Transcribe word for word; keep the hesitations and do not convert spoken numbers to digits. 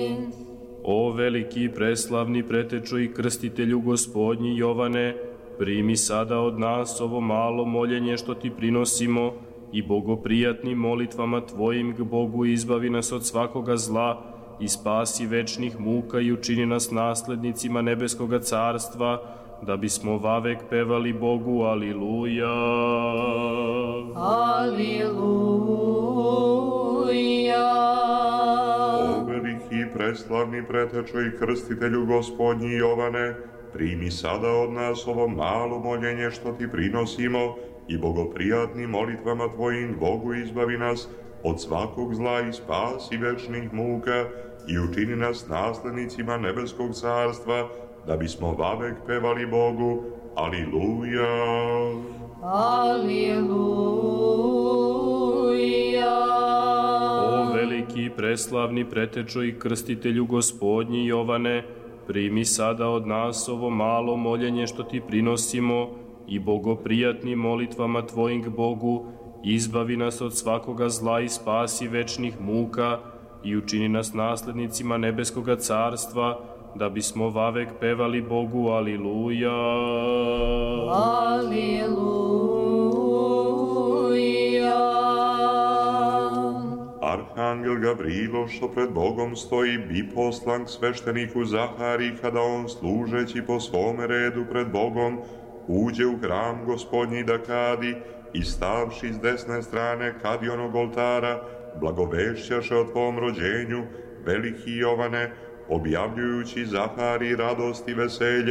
O veliki, preslavni pretečo i krstitelju Gospodnji Jovane, primi sada od nas ovo malo moljenje što ti prinosimo i bogoprijatnim molitvama tvojim k Bogu izbavi nas od svakoga zla i spasi večnih muka i učini nas naslednicima nebeskoga carstva, da bismo vavek pevali Bogu, aliluja. Aliluja. O veliki, preslavni pretečo i krstitelju Gospodnji Jovane, primi sada od nas ovo malo moljenje što ti prinosimo i bogoprijatnim molitvama tvojim Bogu izbavi nas od svakog zla i spasi večnih muka i učini nas naslednicima nebeskog carstva, da bismo vavek pevali Bogu, aliluja. Aliluja. O veliki, preslavni pretečo i krstitelju Gospodnji Jovane, primi sada od nas ovo malo moljenje što ti prinosimo i bogoprijatnim molitvama tvojim k Bogu, izbavi nas od svakoga zla i spasi večnih muka i učini nas naslednicima nebeskoga carstva, da bismo vavek pevali Bogu, aliluja. Aliluja. Arhangel Gavrilo, što pred Bogom stoji, bi poslan k svešteniku Zahari, kada on služeći po svome redu pred Bogom, uđe u hram Gospodnji da kadi i stavši s desne strane kadionog oltara, blagovešćaše o tvom rođenju, veliki Jovane, objavljujući Zahari radost i veselje,